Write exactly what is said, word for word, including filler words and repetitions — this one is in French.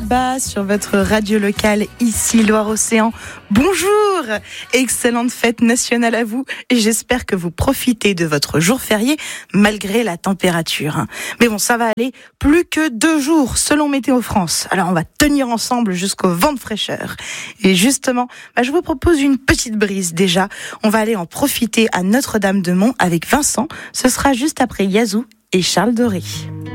là-bas sur votre radio locale ici Loire-Océan. Bonjour, excellente fête nationale à vous et j'espère que vous profitez de votre jour férié malgré la température. Mais bon, ça va aller, plus que deux jours selon Météo France. Alors on va tenir ensemble jusqu'au vent de fraîcheur. Et justement, bah, je vous propose une petite brise déjà. On va aller en profiter à Notre-Dame-de-Mont avec Vincent. Ce sera juste après Yazoo et Charles Doré.